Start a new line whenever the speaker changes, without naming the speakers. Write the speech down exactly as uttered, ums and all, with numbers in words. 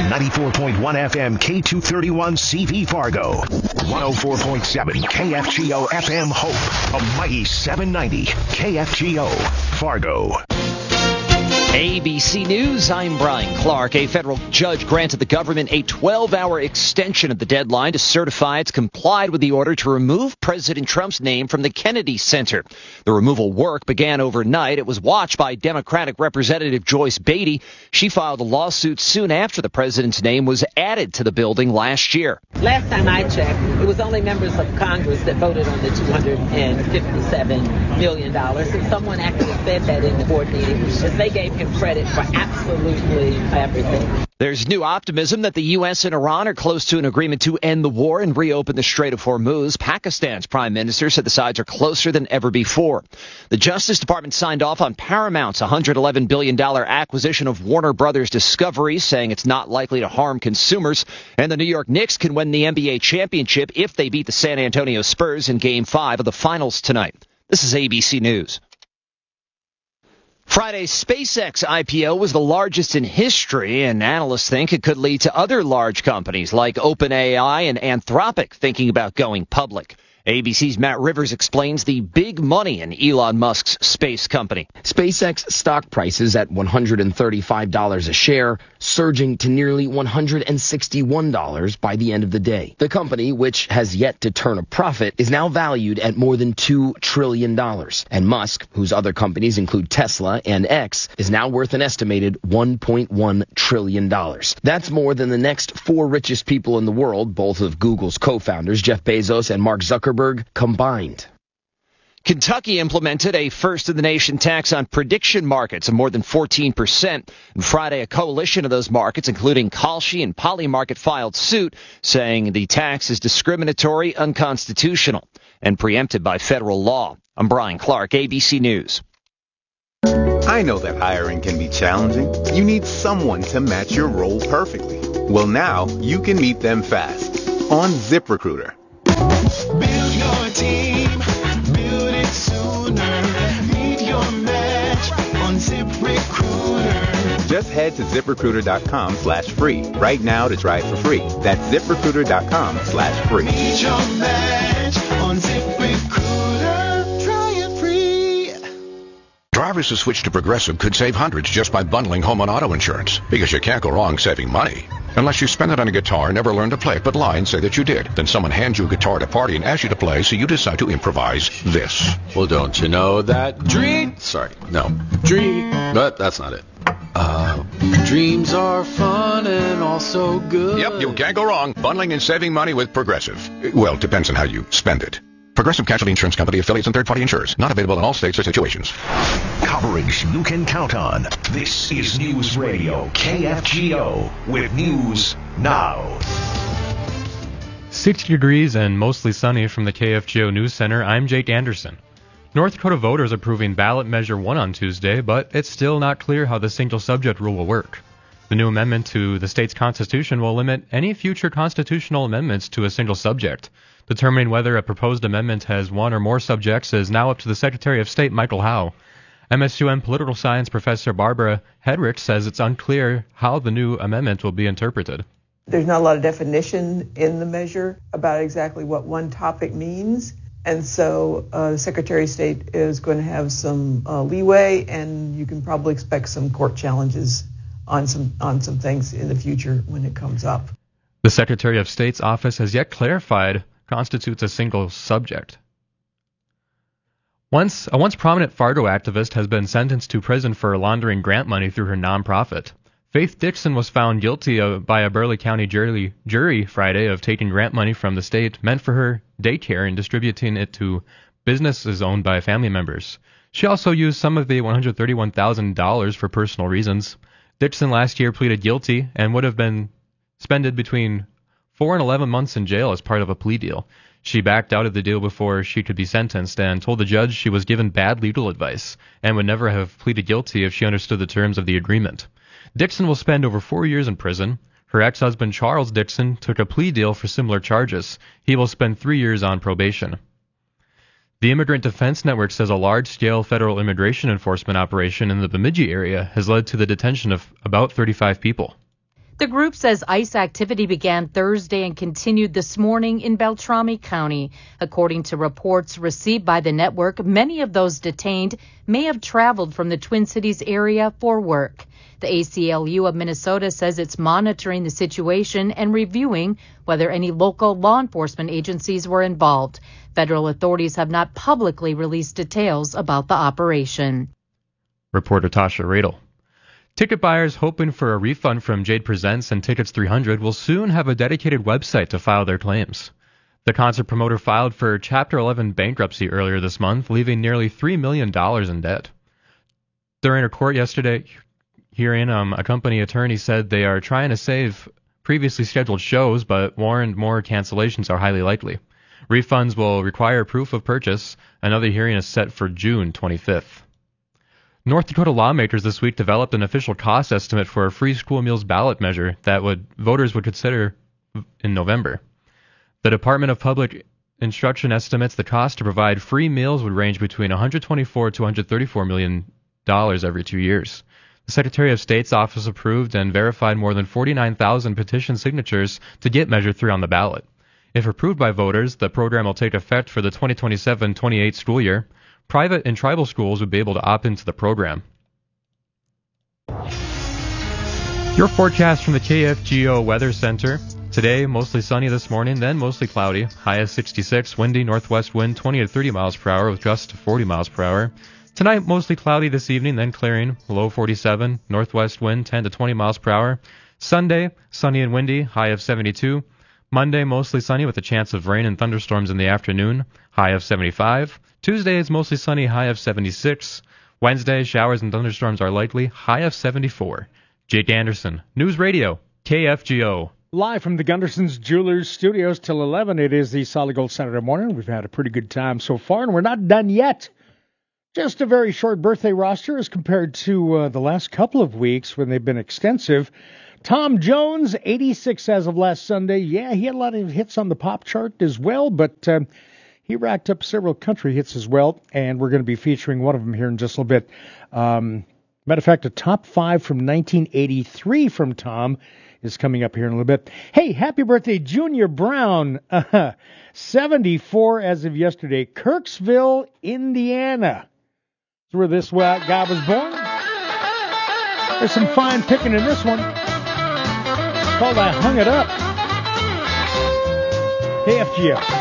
ninety-four point one F M K two thirty-one C V Fargo, one oh four point seven K F G O F M Hope, a mighty seven ninety K F G O Fargo.
A B C News, I'm Brian Clark. A federal judge granted the government a twelve-hour extension of the deadline to certify it's complied with the order to remove President Trump's name from the Kennedy Center. The removal work began overnight. It was watched by Democratic Representative Joyce Beatty. She filed a lawsuit soon after the president's name was added to the building last year.
Last time I checked, it was only members of Congress that voted on the two hundred fifty-seven million dollars, and someone actually said that in the board meeting, as they gave him credit for absolutely everything.
There's new optimism that the U S and Iran are close to an agreement to end the war and reopen the Strait of Hormuz. Pakistan's prime minister said the sides are closer than ever before. The Justice Department signed off on Paramount's one hundred eleven billion dollars acquisition of Warner Brothers Discovery, saying it's not likely to harm consumers. And the New York Knicks can win the N B A championship if they beat the San Antonio Spurs in Game five of the finals tonight. This is A B C News. Friday's SpaceX I P O was the largest in history, and analysts think it could lead to other large companies like OpenAI and Anthropic thinking about going public. A B C's Matt Rivers explains the big money in Elon Musk's space company.
SpaceX stock prices at one hundred thirty-five dollars a share, surging to nearly one hundred sixty-one dollars by the end of the day. The company, which has yet to turn a profit, is now valued at more than two trillion dollars. And Musk, whose other companies include Tesla and X, is now worth an estimated one point one trillion dollars. That's more than the next four richest people in the world, both of Google's co-founders, Jeff Bezos and Mark Zuckerberg, combined.
Kentucky implemented a first-in-the-nation tax on prediction markets of more than fourteen percent. And Friday, a coalition of those markets, including Kalshi and Polymarket, filed suit, saying the tax is discriminatory, unconstitutional, and preempted by federal law. I'm Brian Clark, A B C News.
I know that hiring can be challenging. You need someone to match your role perfectly. Well, now you can meet them fast on ZipRecruiter.
Build your team, build it sooner. Meet your match on ZipRecruiter.
Just head to ZipRecruiter.com slash free right now to try it for free. That's ZipRecruiter.com slash free.
Meet your match on ZipRecruiter. Try it free.
Drivers who switch to Progressive could save hundreds just by bundling home and auto insurance, because you can't go wrong saving money. Unless you spend it on a guitar and never learn to play it, but lie and say that you did. Then someone hands you a guitar at a party and asks you to play, so you decide to improvise this.
Well, don't you know that dream... Sorry, no. Dream... But that's not it. Uh, dreams are fun and also good.
Yep, you can't go wrong bundling and saving money with Progressive. Well, depends on how you spend it. Progressive Casualty Insurance Company, affiliates, and third-party insurers. Not available in all states or situations.
Coverage you can count on. This is News Radio K F G O with News Now.
sixty degrees and mostly sunny from the K F G O News Center. I'm Jake Anderson. North Dakota voters approving ballot measure one on Tuesday, but it's still not clear how the single subject rule will work. The new amendment to the state's constitution will limit any future constitutional amendments to a single subject. Determining whether a proposed amendment has one or more subjects is now up to the Secretary of State, Michael Howe. M S U M political science professor Barbara Hedrick says it's unclear how the new amendment will be interpreted.
There's not a lot of definition in the measure about exactly what one topic means. And so uh, the Secretary of State is going to have some uh, leeway, and you can probably expect some court challenges on some on some things in the future when it comes up.
The Secretary of State's office has yet clarified constitutes a single subject. Once a once prominent Fargo activist has been sentenced to prison for laundering grant money through her nonprofit. Faith Dixon was found guilty of, by a Burleigh County jury, jury Friday of taking grant money from the state meant for her daycare and distributing it to businesses owned by family members. She also used some of the one hundred thirty-one thousand dollars for personal reasons. Dixon last year pleaded guilty and would have been spended between four and eleven months in jail as part of a plea deal. She backed out of the deal before she could be sentenced and told the judge she was given bad legal advice and would never have pleaded guilty if she understood the terms of the agreement. Dixon will spend over four years in prison. Her ex-husband Charles Dixon took a plea deal for similar charges. He will spend three years on probation. The Immigrant Defense Network says a large-scale federal immigration enforcement operation in the Bemidji area has led to the detention of about thirty-five people.
The group says ICE activity began Thursday and continued this morning in Beltrami County. According to reports received by the network, many of those detained may have traveled from the Twin Cities area for work. The A C L U of Minnesota says it's monitoring the situation and reviewing whether any local law enforcement agencies were involved. Federal authorities have not publicly released details about the operation.
Reporter Tasha Radel. Ticket buyers hoping for a refund from Jade Presents and Tickets three hundred will soon have a dedicated website to file their claims. The concert promoter filed for Chapter eleven bankruptcy earlier this month, leaving nearly three million dollars in debt. During a court yesterday hearing, um, a company attorney said they are trying to save previously scheduled shows, but warned more cancellations are highly likely. Refunds will require proof of purchase. Another hearing is set for June twenty-fifth. North Dakota lawmakers this week developed an official cost estimate for a free school meals ballot measure that would voters would consider in November. The Department of Public Instruction estimates the cost to provide free meals would range between one hundred twenty-four to one hundred thirty-four million dollars every two years. The Secretary of State's office approved and verified more than forty-nine thousand petition signatures to get Measure three on the ballot. If approved by voters, the program will take effect for the twenty twenty-seven twenty-eight school year. Private and tribal schools would be able to opt into the program. Your forecast from the K F G O Weather Center. Today, mostly sunny this morning, then mostly cloudy. High of sixty-six, windy northwest wind twenty to thirty miles per hour with gusts to forty miles per hour. Tonight, mostly cloudy this evening, then clearing. Low forty-seven, northwest wind ten to twenty miles per hour. Sunday, sunny and windy, high of seventy-two. Monday, mostly sunny with a chance of rain and thunderstorms in the afternoon, high of seventy-five. Tuesday is mostly sunny, high of seventy-six. Wednesday, showers and thunderstorms are likely, high of seventy-four. Jake Anderson, News Radio, K F G O.
Live from the Gunderson's Jewelers Studios till eleven, it is the Solid Gold Saturday morning. We've had a pretty good time so far, and we're not done yet. Just a very short birthday roster as compared to uh, the last couple of weeks when they've been extensive. Tom Jones, eighty-six as of last Sunday. Yeah, he had a lot of hits on the pop chart as well, but uh, he racked up several country hits as well, and we're going to be featuring one of them here in just a little bit. Um, matter of fact, a top five from nineteen eighty-three from Tom is coming up here in a little bit. Hey, happy birthday, Junior Brown, uh, seventy-four as of yesterday, Kirksville, Indiana. That's where this guy was born. There's some fine picking in this one. It's called I Hung It Up. K F G O.